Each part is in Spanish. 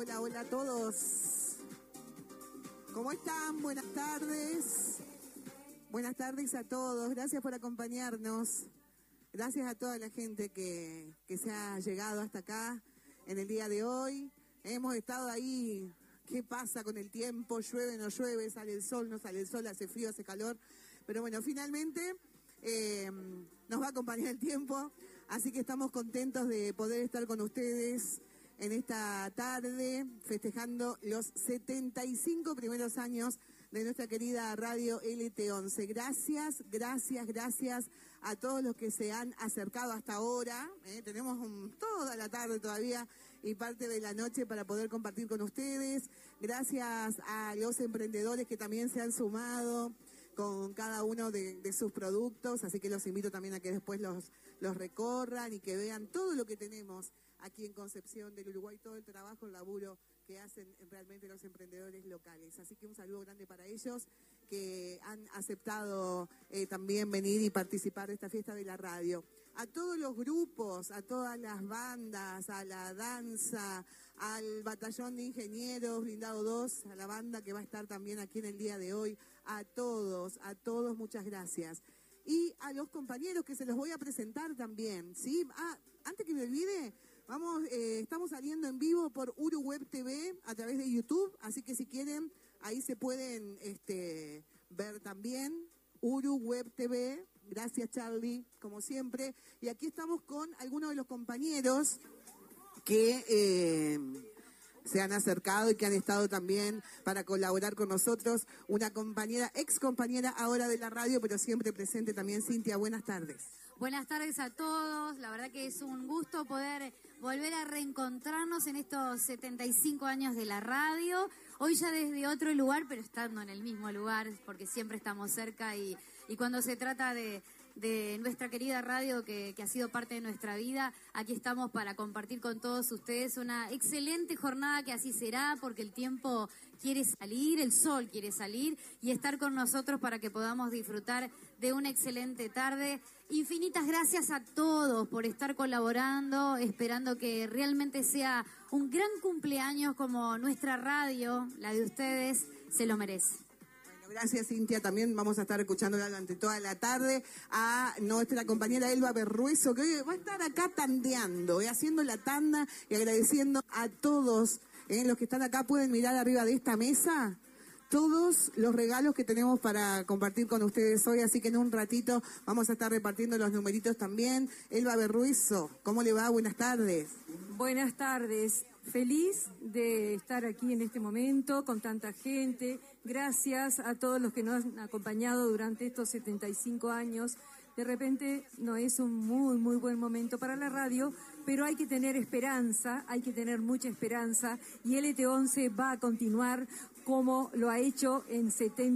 Hola, hola a todos. ¿Cómo están? Buenas tardes. Buenas tardes a todos. Gracias por acompañarnos. Gracias a toda la gente que se ha llegado hasta acá en el día de hoy. Hemos estado ahí. ¿Qué pasa con el tiempo? ¿Llueve, no llueve? ¿Sale el sol, no sale el sol? ¿Hace frío, hace calor? Pero bueno, finalmente nos va a acompañar el tiempo. Así que estamos contentos de poder estar con ustedes en esta tarde, festejando los 75 primeros años de nuestra querida radio LT11. Gracias, gracias, gracias a todos los que se han acercado hasta ahora. Tenemos toda la tarde todavía y parte de la noche para poder compartir con ustedes. Gracias a los emprendedores que también se han sumado con cada uno de sus productos, así que los invito también a que después los recorran y que vean todo lo que tenemos aquí en Concepción del Uruguay, todo el trabajo, el laburo que hacen realmente los emprendedores locales. Así que un saludo grande para ellos que han aceptado también venir y participar de esta fiesta de la radio. A todos los grupos, a todas las bandas, a la danza, al batallón de ingenieros Blindado 2, a la banda que va a estar también aquí en el día de hoy, a todos, muchas gracias. Y a los compañeros que se los voy a presentar también, ¿sí? Antes que me olvide, estamos saliendo en vivo por Uruweb TV a través de YouTube, así que si quieren, ahí se pueden ver también Uruweb TV. Gracias, Charlie, como siempre. Y aquí estamos con algunos de los compañeros que se han acercado y que han estado también para colaborar con nosotros. Una compañera, ex compañera ahora de la radio, pero siempre presente también. Cintia, buenas tardes. Buenas tardes a todos. La verdad que es un gusto poder volver a reencontrarnos en estos 75 años de la radio. Hoy ya desde otro lugar, pero estando en el mismo lugar, porque siempre estamos cerca y cuando se trata de nuestra querida radio que ha sido parte de nuestra vida, aquí estamos para compartir con todos ustedes una excelente jornada, que así será, porque el tiempo quiere salir, el sol quiere salir y estar con nosotros para que podamos disfrutar de una excelente tarde. Infinitas gracias a todos por estar colaborando, esperando que realmente sea un gran cumpleaños como nuestra radio, la de ustedes, se lo merece. Gracias, Cintia. También vamos a estar escuchándola durante toda la tarde a nuestra compañera Elba Berrueso, que hoy va a estar acá tandeando, haciendo la tanda y agradeciendo a todos los que están acá. Pueden mirar arriba de esta mesa todos los regalos que tenemos para compartir con ustedes hoy, así que en un ratito vamos a estar repartiendo los numeritos también. Elba Berrueso, ¿cómo le va? Buenas tardes. Buenas tardes. Feliz de estar aquí en este momento con tanta gente. Gracias a todos los que nos han acompañado durante estos 75 años. De repente no es un muy, muy buen momento para la radio, pero hay que tener esperanza, hay que tener mucha esperanza, y LT11 va a continuar como lo ha hecho en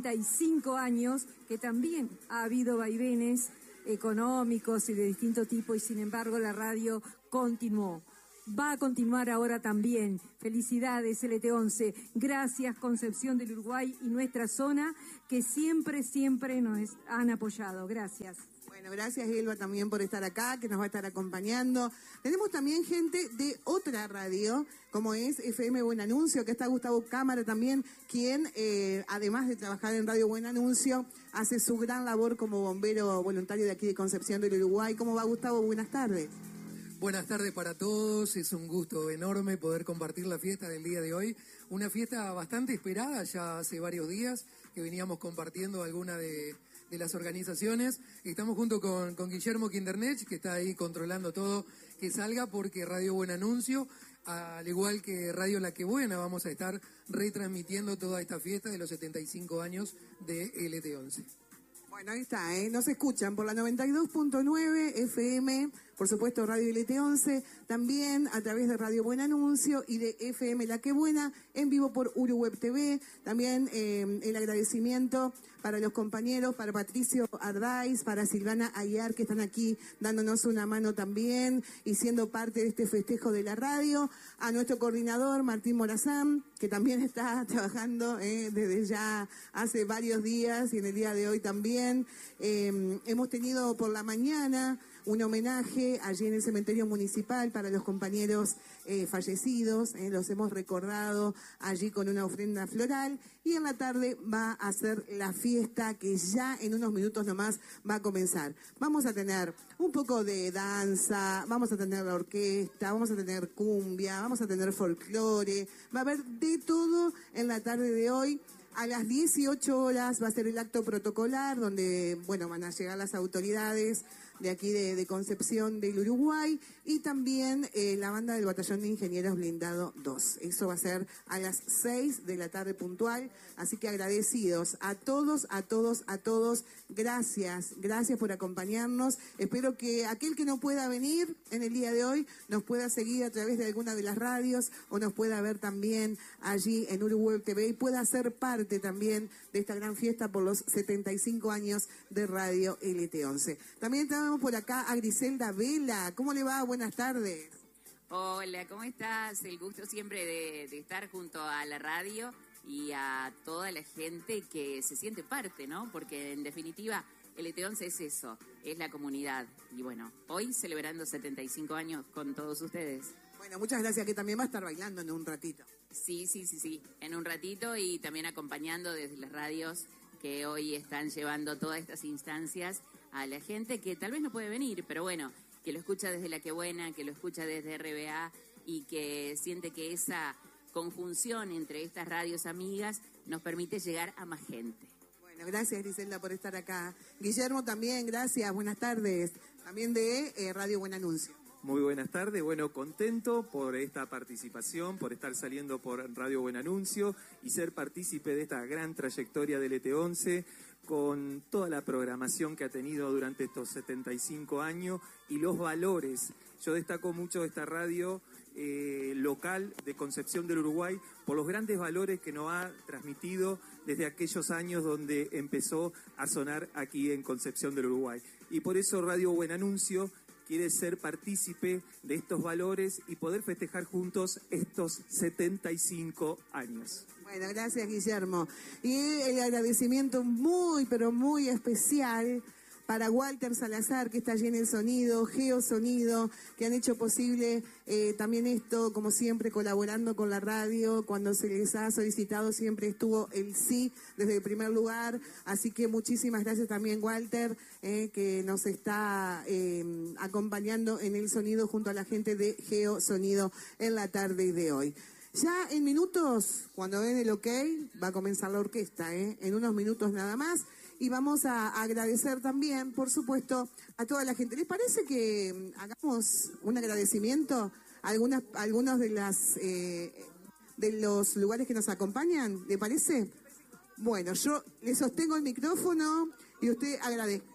75 años, que también ha habido vaivenes económicos y de distinto tipo, y sin embargo la radio continuó. Va a continuar ahora también. Felicidades, LT11. Gracias, Concepción del Uruguay y nuestra zona, que siempre, siempre nos han apoyado. Gracias. Bueno, gracias, Elba, también por estar acá, que nos va a estar acompañando. Tenemos también gente de otra radio, como es FM Buen Anuncio, que está Gustavo Cámara también, quien, además de trabajar en Radio Buen Anuncio, hace su gran labor como bombero voluntario de aquí de Concepción del Uruguay. ¿Cómo va, Gustavo? Buenas tardes. Buenas tardes para todos, es un gusto enorme poder compartir la fiesta del día de hoy, una fiesta bastante esperada ya hace varios días que veníamos compartiendo alguna de las organizaciones. Estamos junto con Guillermo Kindernech, que está ahí controlando todo que salga, porque Radio Buen Anuncio, al igual que Radio La Que Buena, vamos a estar retransmitiendo toda esta fiesta de los 75 años de LT11. Bueno, ahí está, nos escuchan por la 92.9 FM, por supuesto Radio LT11, también a través de Radio Buen Anuncio y de FM La Que Buena, en vivo por Uruweb TV. También el agradecimiento para los compañeros, para Patricio Ardáiz, para Silvana Ayar, que están aquí dándonos una mano también y siendo parte de este festejo de la radio. A nuestro coordinador, Martín Morazán, que también está trabajando desde ya hace varios días y en el día de hoy también. Hemos tenido por la mañana un homenaje allí en el cementerio municipal para los compañeros fallecidos. Los hemos recordado allí con una ofrenda floral. Y en la tarde va a ser la fiesta que ya en unos minutos nomás va a comenzar. Vamos a tener un poco de danza, vamos a tener la orquesta, vamos a tener cumbia, vamos a tener folclore, va a haber de todo en la tarde de hoy. A las 18 horas va a ser el acto protocolar donde, bueno, van a llegar las autoridades de aquí de Concepción del Uruguay y también la banda del Batallón de Ingenieros Blindado 2. Eso va a ser a las 6 de la tarde puntual, así que agradecidos a todos. Gracias por acompañarnos. Espero que aquel que no pueda venir en el día de hoy nos pueda seguir a través de alguna de las radios o nos pueda ver también allí en Uruweb TV y pueda ser parte también de esta gran fiesta por los 75 años de Radio LT11. También tenemos por acá a Griselda Vela. ¿Cómo le va? Buenas tardes. Hola, ¿cómo estás? El gusto siempre de estar junto a la radio y a toda la gente que se siente parte, ¿no? Porque en definitiva el LT11 es eso, es la comunidad. Y bueno, hoy celebrando 75 años con todos ustedes. Bueno, muchas gracias, que también va a estar bailando en un ratito. Sí, en un ratito y también acompañando desde las radios que hoy están llevando todas estas instancias a la gente que tal vez no puede venir, pero bueno, que lo escucha desde La Que Buena, que lo escucha desde RBA y que siente que esa conjunción entre estas radios amigas nos permite llegar a más gente. Bueno, gracias Griselda por estar acá. Guillermo también, gracias, buenas tardes. También de Radio Buen Anuncio. Muy buenas tardes, bueno, contento por esta participación, por estar saliendo por Radio Buen Anuncio y ser partícipe de esta gran trayectoria del LT11 con toda la programación que ha tenido durante estos 75 años y los valores. Yo destaco mucho esta radio local de Concepción del Uruguay por los grandes valores que nos ha transmitido desde aquellos años donde empezó a sonar aquí en Concepción del Uruguay. Y por eso Radio Buen Anuncio quiere ser partícipe de estos valores y poder festejar juntos estos 75 años. Bueno, gracias Guillermo. Y el agradecimiento muy, pero muy especial para Walter Salazar, que está allí en el sonido, Geosonido, que han hecho posible también esto, como siempre, colaborando con la radio. Cuando se les ha solicitado siempre estuvo el sí desde el primer lugar. Así que muchísimas gracias también, Walter, que nos está acompañando en el sonido junto a la gente de Geosonido en la tarde de hoy. Ya en minutos, cuando den el ok, va a comenzar la orquesta, en unos minutos nada más. Y vamos a agradecer también, por supuesto, a toda la gente. ¿Les parece que hagamos un agradecimiento a algunos de los lugares que nos acompañan? ¿Le parece? Bueno, yo le sostengo el micrófono y usted agradezca.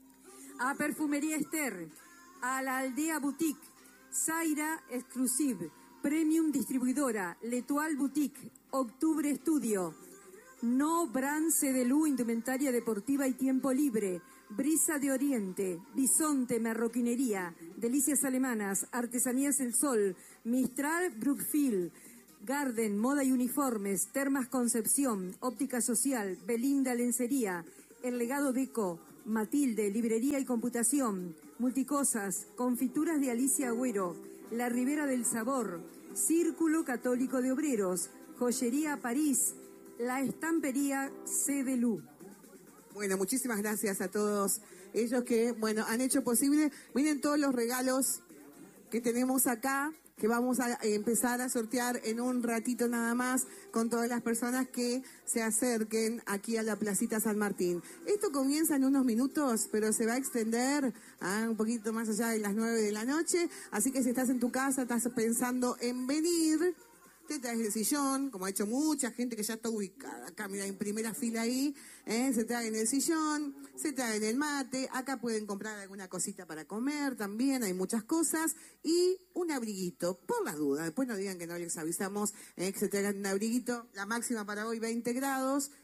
A Perfumería Esther, a la Aldea Boutique, Zaira Exclusive, Premium Distribuidora, L'Etoile Boutique, Octubre Estudio, No Brance de Lu, Indumentaria Deportiva y Tiempo Libre, Brisa de Oriente, Bisonte Marroquinería, Delicias Alemanas, Artesanías El Sol, Mistral Brookfield, Garden, Moda y Uniformes, Termas Concepción, Óptica Social, Belinda Lencería, El Legado Deco, Matilde, Librería y Computación, Multicosas, Confituras de Alicia Agüero, La Ribera del Sabor, Círculo Católico de Obreros, Joyería París, La Estampería Cedelú. Bueno, muchísimas gracias a todos ellos que, bueno, han hecho posible. Miren todos los regalos que tenemos acá, que vamos a empezar a sortear en un ratito nada más con todas las personas que se acerquen aquí a la Placita San Martín. Esto comienza en unos minutos, pero se va a extender un poquito más allá de las 9 de la noche. Así que si estás en tu casa, estás pensando en venir, te traes el sillón, como ha hecho mucha gente que ya está ubicada acá, mira, en primera fila ahí, se traen el sillón, se traen el mate, acá pueden comprar alguna cosita para comer también, hay muchas cosas, y un abriguito, por las dudas, después no digan que no les avisamos, que se traigan un abriguito, la máxima para hoy 20 grados,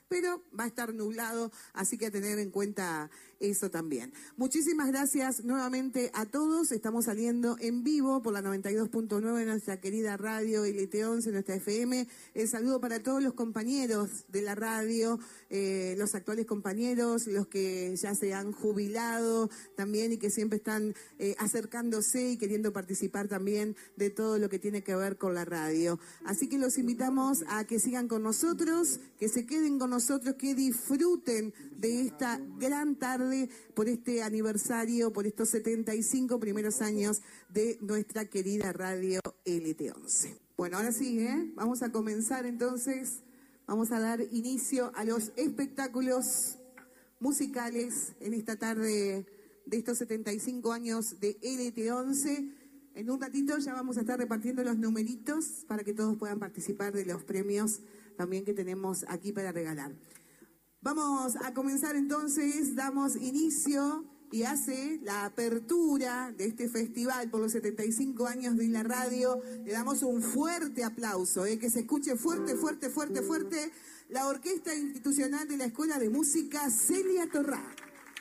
pero va a estar nublado, así que a tener en cuenta eso también. Muchísimas gracias nuevamente a todos. Estamos saliendo en vivo por la 92.9 de nuestra querida radio LT11, nuestra FM. El saludo para todos los compañeros de la radio, los actuales compañeros, los que ya se han jubilado también y que siempre están acercándose y queriendo participar también de todo lo que tiene que ver con la radio. Así que los invitamos a que sigan con nosotros, que se queden con nosotros, que disfruten de esta gran tarde por este aniversario, por estos 75 primeros años de nuestra querida radio LT11. Bueno, ahora sí, vamos a comenzar entonces, vamos a dar inicio a los espectáculos musicales en esta tarde de estos 75 años de LT11. En un ratito ya vamos a estar repartiendo los numeritos para que todos puedan participar de los premios también que tenemos aquí para regalar. Vamos a comenzar entonces, damos inicio y hace la apertura de este festival por los 75 años de la radio. Le damos un fuerte aplauso, que se escuche fuerte, fuerte, fuerte, fuerte, la Orquesta Institucional de la Escuela de Música Celia Torrá.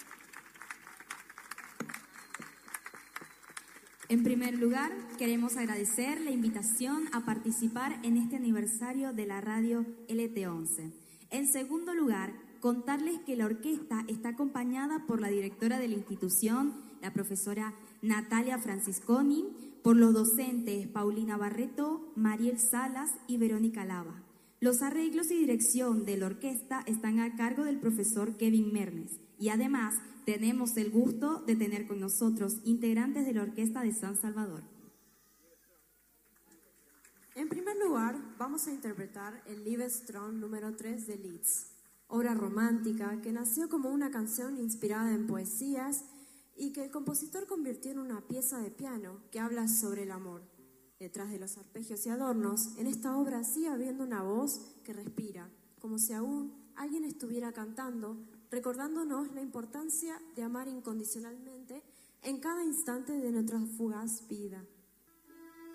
En primer lugar, queremos agradecer la invitación a participar en este aniversario de la radio LT11. En segundo lugar, contarles que la orquesta está acompañada por la directora de la institución, la profesora Natalia Francisconi, por los docentes Paulina Barreto, Mariel Salas y Verónica Lava. Los arreglos y dirección de la orquesta están a cargo del profesor Kevin Mernes y además tenemos el gusto de tener con nosotros integrantes de la Orquesta de San Salvador. En primer lugar, vamos a interpretar el Liebestrom número 3 de Liszt, obra romántica que nació como una canción inspirada en poesías y que el compositor convirtió en una pieza de piano que habla sobre el amor. Detrás de los arpegios y adornos, en esta obra sigue habiendo una voz que respira, como si aún alguien estuviera cantando, recordándonos la importancia de amar incondicionalmente en cada instante de nuestra fugaz vida.